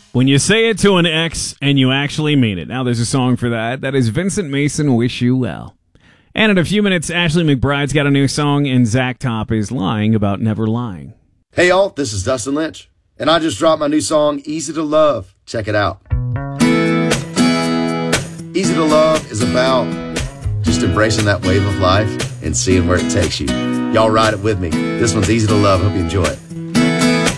When you say it to an ex and you actually mean it. Now there's a song for that. That is Vincent Mason, Wish You Well. And in a few minutes, Ashley McBride's got a new song, and Zach Top is lying about never lying. Hey y'all, this is Dustin Lynch, and I just dropped my new song, Easy to Love. Check it out. Easy to Love is about just embracing that wave of life and seeing where it takes you. Y'all ride it with me. This one's Easy to Love. Hope you enjoy it.